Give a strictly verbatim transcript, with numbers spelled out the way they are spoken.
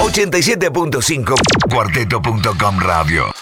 ochenta y siete punto cinco cuarteto punto com Radio.